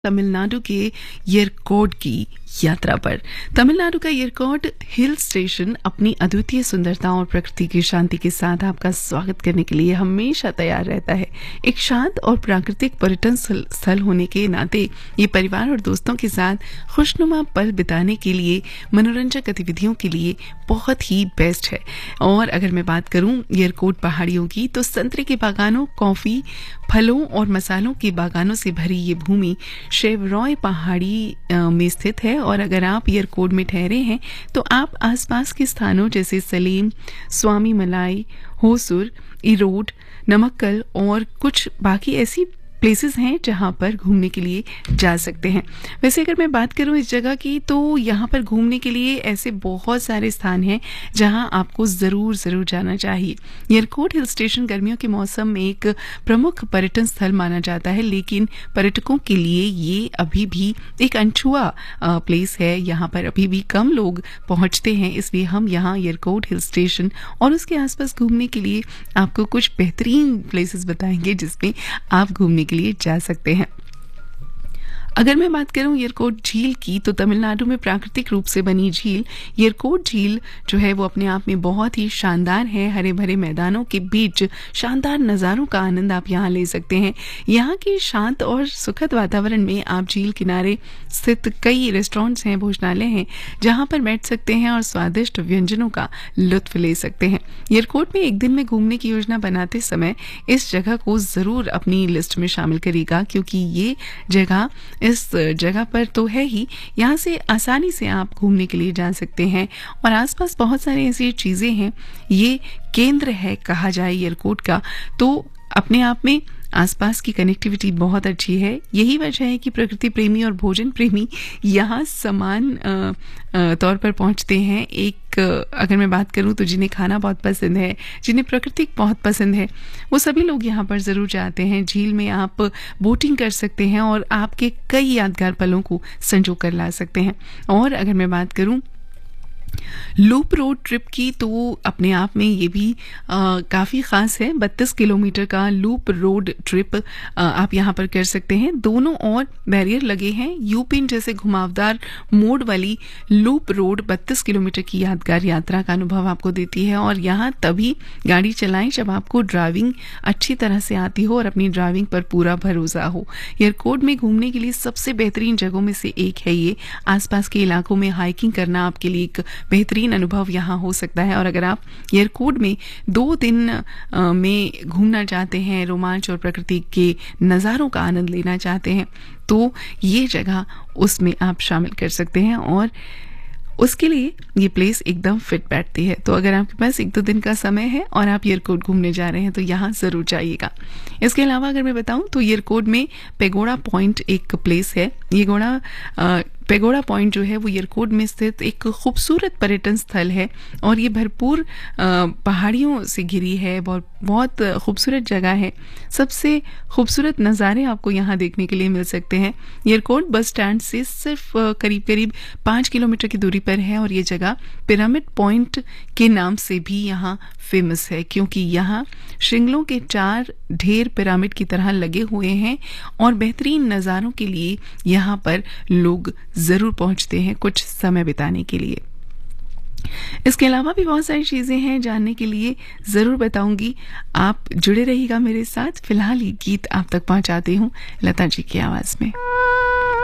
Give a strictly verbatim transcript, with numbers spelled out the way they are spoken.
तमिलनाडु के येरकौड की यात्रा पर। तमिलनाडु का येरकौड हिल स्टेशन अपनी अद्वितीय सुंदरता और प्रकृति की शांति के साथ आपका स्वागत करने के लिए हमेशा तैयार रहता है। एक शांत और प्राकृतिक पर्यटन स्थल होने के नाते ये परिवार और दोस्तों के साथ खुशनुमा पल बिताने के लिए, मनोरंजक गतिविधियों के लिए बहुत ही बेस्ट है। और अगर मैं बात करूं येरकौड पहाड़ियों की, तो संतरे के बागानों, कॉफी, फलों और मसालों के बागानों से भरी ये भूमि शेवरॉय पहाड़ी में स्थित है। और अगर आप येरकौड में ठहरे हैं तो आप आसपास के स्थानों जैसे सलेम, स्वामी मलाई, होसुर, इरोड, नमक्कल और कुछ बाकी ऐसी प्लेसेस हैं जहां पर घूमने के लिए जा सकते हैं। वैसे अगर मैं बात करूं इस जगह की, तो यहाँ पर घूमने के लिए ऐसे बहुत सारे स्थान हैं जहां आपको ज़रूर ज़रूर जाना चाहिए। येरकौड हिल स्टेशन गर्मियों के मौसम में एक प्रमुख पर्यटन स्थल माना जाता है, लेकिन पर्यटकों के लिए ये अभी भी एक अनछुआ प्लेस है। यहाँ पर अभी भी कम लोग पहुँचते हैं, इसलिए हम यहाँ येरकौड हिल स्टेशन और उसके आसपास घूमने के लिए आपको कुछ बेहतरीन प्लेसेस बताएंगे जिसमें आप घूमने के लिए जा सकते हैं। अगर मैं बात करूं येरकौड झील की, तो तमिलनाडु में प्राकृतिक रूप से बनी झील येरकौड झील जो है वो अपने आप में बहुत ही शानदार है। हरे भरे मैदानों के बीच शानदार नज़ारों का आनंद आप यहाँ ले सकते हैं। यहाँ के शांत और सुखद वातावरण में आप झील किनारे स्थित कई रेस्टोरेंट्स हैं, भोजनालय हैं, जहाँ पर बैठ सकते हैं और स्वादिष्ट व्यंजनों का लुत्फ ले सकते हैं। येरकौड में एक दिन में घूमने की योजना बनाते समय इस जगह को ज़रूर अपनी लिस्ट में शामिल करिएगा, क्योंकि ये जगह इस जगह पर तो है ही, यहाँ से आसानी से आप घूमने के लिए जा सकते हैं और आसपास बहुत सारी ऐसी चीज़ें हैं। ये केंद्र है कहा जाए येरकौड का, तो अपने आप में आसपास की कनेक्टिविटी बहुत अच्छी है। यही वजह है कि प्रकृति प्रेमी और भोजन प्रेमी यहाँ समान तौर पर पहुँचते हैं। एक अगर मैं बात करूँ तो जिन्हें खाना बहुत पसंद है, जिन्हें प्रकृति बहुत पसंद है, वो सभी लोग यहाँ पर ज़रूर जाते हैं। झील में आप बोटिंग कर सकते हैं और आपके कई यादगार पलों को संजो कर ला सकते हैं। और अगर मैं बात करूँ लूप रोड ट्रिप की, तो अपने आप में ये भी काफ़ी ख़ास है। बत्तीस किलोमीटर का लूप रोड ट्रिप आ, आप यहाँ पर कर सकते हैं। दोनों ओर बैरियर लगे हैं। यूपिन जैसे घुमावदार मोड़ वाली लूप रोड बत्तीस किलोमीटर की यादगार यात्रा का अनुभव आपको देती है। और यहाँ तभी गाड़ी चलाएं जब आपको ड्राइविंग अच्छी तरह से आती हो और अपनी ड्राइविंग पर पूरा भरोसा हो। येरकौड में घूमने के लिए सबसे बेहतरीन जगहों में से एक है ये। आसपास के इलाकों में हाइकिंग करना आपके लिए एक बेहतरीन अनुभव यहाँ हो सकता है। और अगर आप येरकौड में दो दिन आ, में घूमना चाहते हैं, रोमांच और प्रकृति के नज़ारों का आनंद लेना चाहते हैं, तो ये जगह उसमें आप शामिल कर सकते हैं और उसके लिए ये प्लेस एकदम फिट बैठती है। तो अगर आपके पास एक दो दिन का समय है और आप येरकौड घूमने जा रहे हैं तो यहाँ ज़रूर जाइएगा। इसके अलावा अगर मैं बताऊँ तो येरकौड में पेगोडा पॉइंट एक प्लेस है। ये घोड़ा पेगोडा पॉइंट जो है वो येरकौड में स्थित एक खूबसूरत पर्यटन स्थल है और ये भरपूर पहाड़ियों से घिरी है। बहुत बहुत खूबसूरत जगह है। सबसे खूबसूरत नज़ारे आपको यहाँ देखने के लिए मिल सकते हैं। येरकौड बस स्टैंड से सिर्फ करीब करीब पाँच किलोमीटर की दूरी पर है और ये जगह पिरामिड पॉइंट के नाम से भी यहाँ फेमस है, क्योंकि यहाँ श्रृंगलों के चार ढेर पिरामिड की तरह लगे हुए हैं और बेहतरीन नज़ारों के लिए यहाँ पर लोग ज़रूर पहुँचते हैं कुछ समय बिताने के लिए। इसके अलावा भी बहुत सारी चीज़ें हैं जानने के लिए, ज़रूर बताऊंगी। आप जुड़े रहिएगा मेरे साथ। फिलहाल ये गीत आप तक पहुँचाती हूँ लता जी की आवाज़ में।